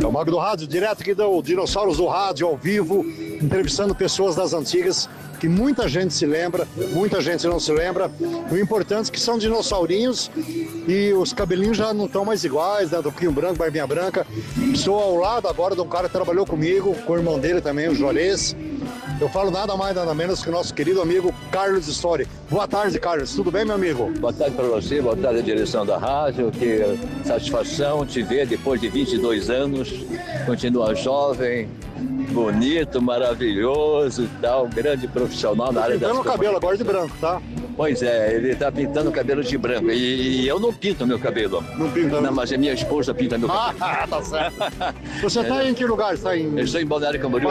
É o Mago do Rádio, direto aqui do Dinossauros do Rádio, ao vivo, entrevistando pessoas das antigas, que muita gente se lembra, muita gente não se lembra. O importante é que são dinossaurinhos e os cabelinhos já não estão mais iguais, né? Do Pinho Branco, Barbinha Branca. Estou ao lado agora de um cara que trabalhou comigo, com o irmão dele também, o Juarez. Eu falo nada mais, nada menos que o nosso querido amigo Carlos Story. Boa tarde, Carlos. Tudo bem, meu amigo? Boa tarde para você, boa tarde à direção da rádio. Que satisfação te ver depois de 22 anos. Continua jovem, bonito, maravilhoso e tal. Grande profissional na área da pintando o cabelo agora de branco, tá? Pois é, ele está pintando o cabelo de branco. E eu não pinto meu cabelo. Não pinta? Não, mas a minha esposa pinta meu cabelo. Tá certo. Você está em que lugar? Está em... Eu estou em Balneário Camboriú,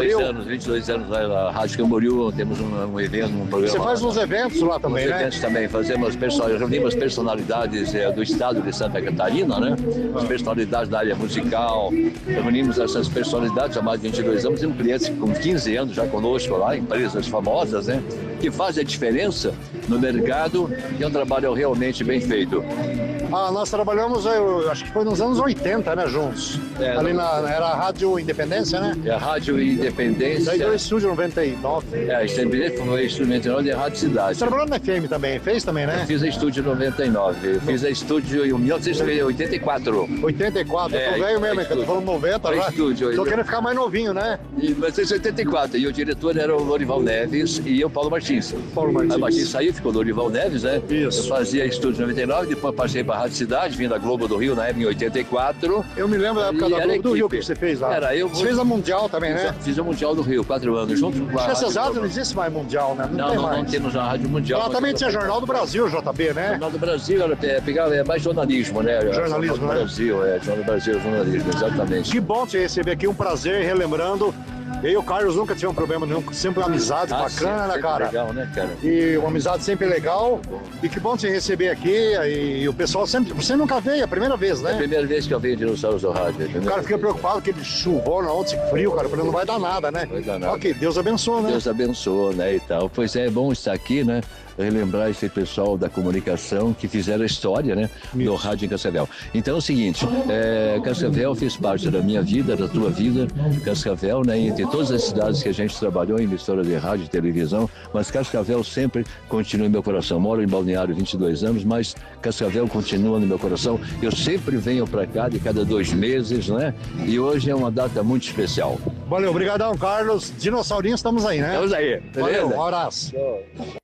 22 anos lá na Rádio Camboriú. Temos um evento, um programa. Você faz uns eventos lá também, né? Eventos também, reunimos personalidades do estado de Santa Catarina, né? As personalidades da área musical. Reunimos essas personalidades há mais de 22 anos. Temos clientes com 15 anos já conosco lá, empresas famosas, né? Que fazem a diferença no mercado e é um trabalho realmente bem feito. Nós trabalhamos, eu acho que foi nos anos 80, né, juntos? Ali era a Rádio Independência, né? É a Rádio Independência. Daí deu Estúdio 99. A Independência foi Estúdio 99 e a Rádio Cidade. Você trabalhou na FM também, fez também, né? Eu fiz a Estúdio 99, fiz a Estúdio em 1984. 84, eu tô velho mesmo, eu tô falando 90 já. Tô querendo ficar mais novinho, né? Mas em 84, e o diretor era o Lorival Neves e o Paulo Martins. A Martins saiu, ficou o Lorival Neves, né? Isso. Eu fazia Estúdio 99, depois passei para a Rádio Cidade, vim da Globo do Rio na época em 84. Eu me lembro da época da Globo do Rio que você fez lá. Você fez a Mundial também, né? Fiz a Mundial do Rio, 4 anos, junto com a Acho que essas rádios não existe mais Mundial, né? Não temos a Rádio Mundial. Ela também tinha Jornal do Brasil, JB, né? Jornal do Brasil, pegava mais jornalismo, né? Jornalismo, Jornal do Brasil, Jornal do Brasil, jornalismo, exatamente. Que bom te receber aqui, um prazer, relembrando. Eu e o Carlos nunca tivemos problema nenhum, sempre uma amizade bacana, né, cara? Legal, né, cara? E uma amizade sempre legal. E que bom te receber aqui. E o pessoal sempre. Você nunca veio, é a primeira vez, né? É a primeira vez que eu venho Dinossauros do Rádio. O cara fica preocupado que ele chuvou na ontem, frio, cara. Não vai dar nada, né? Não vai dar nada. Ok, Deus abençoe, né? Deus abençoe, né, e tal. Pois é bom estar aqui, né? Relembrar esse pessoal da comunicação que fizeram a história, né, do rádio em Cascavel. Então é o seguinte, Cascavel fez parte da minha vida, da tua vida, Cascavel, né, entre todas as cidades que a gente trabalhou em emissora de rádio e televisão, mas Cascavel sempre continua em meu coração. Moro em Balneário 22 anos, mas Cascavel continua no meu coração. Eu sempre venho para cá de cada 2 meses, né, e hoje é uma data muito especial. Valeu, obrigadão, Carlos. Dinossaurinhos, estamos aí, né? Estamos aí, beleza? Valeu, um abraço.